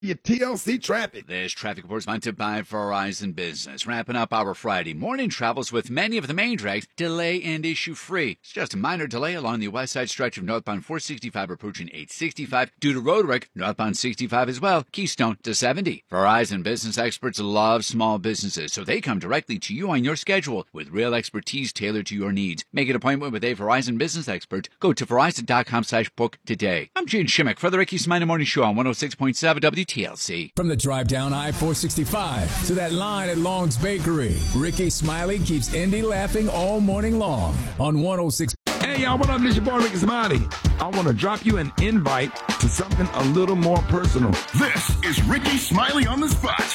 Your TLC traffic. This traffic report is sponsored by Verizon Business. Wrapping up our Friday morning travels with many of the main drags delay and issue free. It's just a minor delay along the west side stretch of northbound 465 approaching 865 due to road work. Northbound 65 as well. Keystone to 70. Verizon Business experts love small businesses, so they come directly to you on your schedule with real expertise tailored to your needs. Make an appointment with a Verizon Business expert. Go to Verizon.com/book today. I'm Gene Shimmick for the Ricky Smiley Morning Show on 106.7 WTLC. From the drive down I-465 to that line at Long's Bakery, Ricky Smiley keeps Indy laughing all morning long on 106. Hey, y'all, what up? This your boy, Ricky Smiley. I want to drop you an invite to something a little more personal. This is Ricky Smiley on the Spot.